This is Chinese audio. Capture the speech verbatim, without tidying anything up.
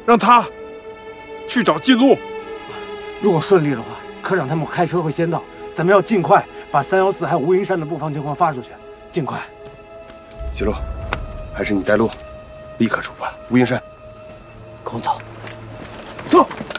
让他去找近路。 如果顺利的话，科长他们开车会先到，咱们要尽快把三幺四还有乌云山的布防情况发出去，尽快。 徐璐，还是你带路，立刻出发乌云山。 跟我走， 走。